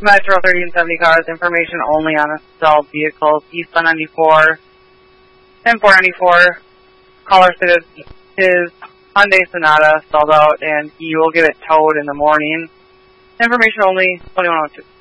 Metro 1370 cars, information only on stalled vehicles, east on 94 and 494. Caller stated his Hyundai Sonata stalled out and he will get it towed in the morning. Information only, 2102.